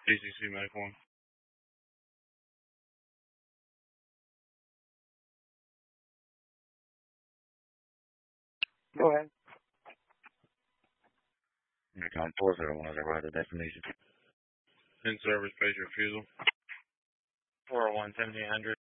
DCC Medical 1. Go ahead. Recon 401 is arrived at destination. In service, page refusal. 401 7800.